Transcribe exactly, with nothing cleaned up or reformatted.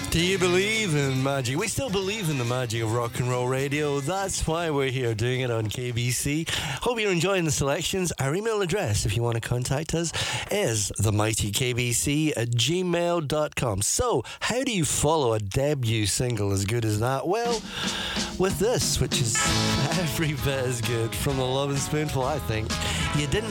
Do you believe in magic? We still believe in the magic of rock and roll radio. That's why we're here doing it on K B C. Hope you're enjoying the selections. Our email address, if you want to contact us, is the mighty K B C at gmail dot com. So, how do you follow a debut single as good as that? Well, with this, which is every bit as good, from the Lovin' Spoonful, I think. You didn't